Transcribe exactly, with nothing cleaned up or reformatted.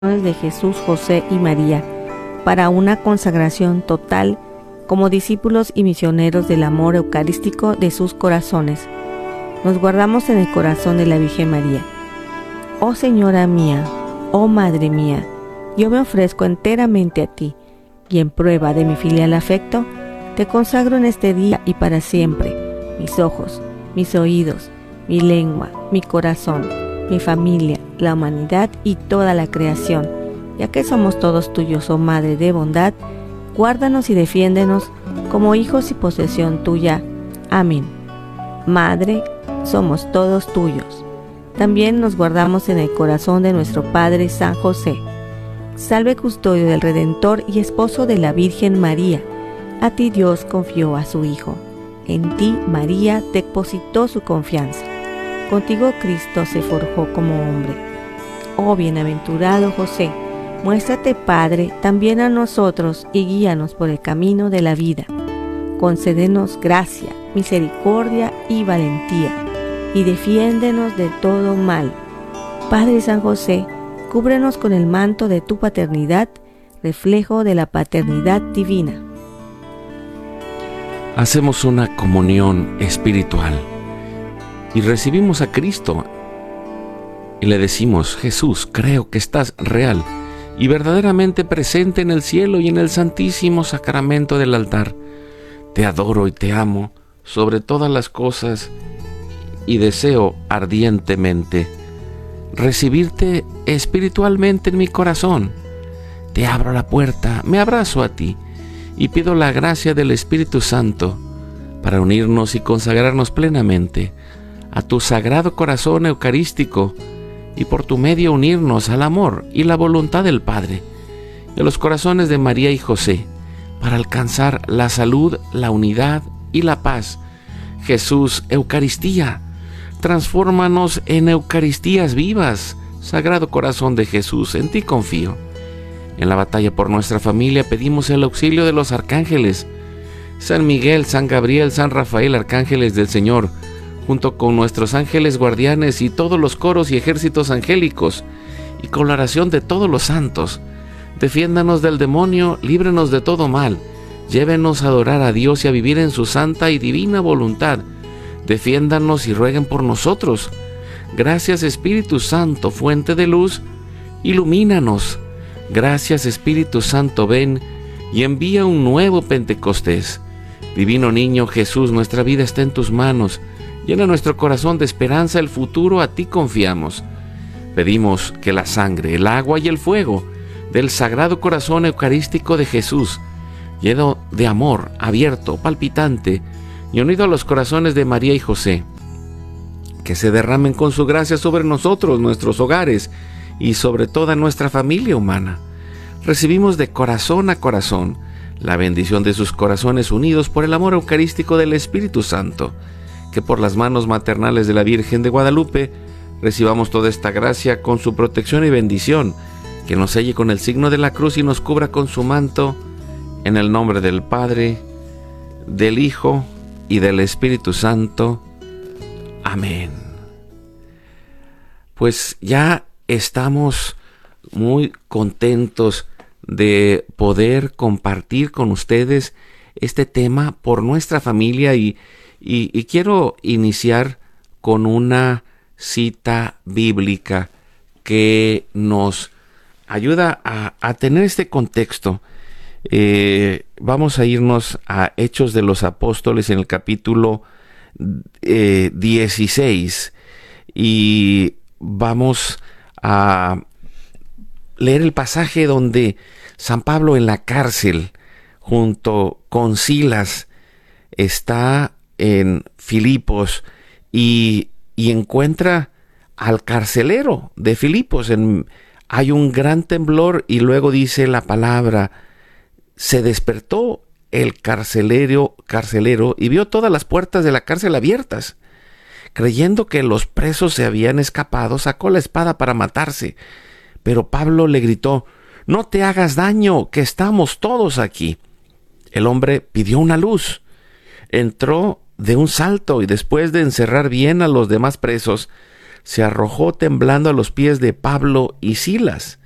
de Jesús, José y María para una consagración total como discípulos y misioneros del amor eucarístico de sus corazones. Nos guardamos en el corazón de la Virgen María. Oh Señora mía, oh Madre mía, yo me ofrezco enteramente a ti, y en prueba de mi filial afecto, te consagro en este día y para siempre mis ojos, mis oídos, mi lengua, mi corazón, mi familia, la humanidad y toda la creación. Ya que somos todos tuyos, oh Madre de bondad, guárdanos y defiéndenos como hijos y posesión tuya. Amén. Madre, somos todos tuyos. También nos guardamos en el corazón de nuestro Padre San José. Salve, custodio del Redentor y esposo de la Virgen María. A ti Dios confió a su Hijo. En ti María depositó su confianza. Contigo Cristo se forjó como hombre. Oh bienaventurado José, muéstrate Padre también a nosotros y guíanos por el camino de la vida. Concédenos gracia, misericordia y valentía, y defiéndenos de todo mal. Padre San José, cúbrenos con el manto de tu paternidad, reflejo de la paternidad divina. Hacemos una comunión espiritual y recibimos a Cristo y le decimos: Jesús, creo que estás real y verdaderamente presente en el cielo y en el santísimo sacramento del altar. Te adoro y te amo sobre todas las cosas y deseo ardientemente recibirte espiritualmente en mi corazón. Te abro la puerta, me abrazo a ti y pido la gracia del Espíritu Santo para unirnos y consagrarnos plenamente a tu sagrado corazón eucarístico y por tu medio unirnos al amor y la voluntad del Padre y a los corazones de María y José para alcanzar la salud, la unidad y la paz. Jesús, Eucaristía, transfórmanos en Eucaristías vivas. Sagrado corazón de Jesús, en ti confío. En la batalla por nuestra familia pedimos el auxilio de los arcángeles. San Miguel, San Gabriel, San Rafael, arcángeles del Señor, junto con nuestros ángeles guardianes y todos los coros y ejércitos angélicos, y con la oración de todos los santos, defiéndanos del demonio, líbrenos de todo mal, llévenos a adorar a Dios y a vivir en su santa y divina voluntad, defiéndanos y rueguen por nosotros. Gracias Espíritu Santo, fuente de luz, ilumínanos. Gracias Espíritu Santo, ven y envía un nuevo Pentecostés. Divino Niño Jesús, nuestra vida está en tus manos. Llena nuestro corazón de esperanza, el futuro a ti confiamos. Pedimos que la sangre, el agua y el fuego del Sagrado Corazón Eucarístico de Jesús, lleno de amor, abierto, palpitante y unido a los corazones de María y José, que se derramen con su gracia sobre nosotros, nuestros hogares y sobre toda nuestra familia humana. Recibimos de corazón a corazón la bendición de sus corazones unidos por el amor eucarístico del Espíritu Santo. Que por las manos maternales de la Virgen de Guadalupe recibamos toda esta gracia con su protección y bendición, que nos selle con el signo de la cruz y nos cubra con su manto, en el nombre del Padre, del Hijo y del Espíritu Santo. Amén. Pues ya estamos muy contentos de poder compartir con ustedes este tema por nuestra familia y Y, y quiero iniciar con una cita bíblica que nos ayuda a, a tener este contexto. Eh, vamos a irnos a Hechos de los Apóstoles en el capítulo eh, dieciséis y vamos a leer el pasaje donde San Pablo en la cárcel junto con Silas está en Filipos y, y encuentra al carcelero de Filipos. En, hay un gran temblor y luego dice la palabra: se despertó el carcelero, carcelero y vio todas las puertas de la cárcel abiertas. Creyendo que los presos se habían escapado, sacó la espada para matarse. Pero Pablo le gritó: no te hagas daño, que estamos todos aquí. El hombre pidió una luz, entró de un salto y después de encerrar bien a los demás presos, se arrojó temblando a los pies de Pablo y Silas.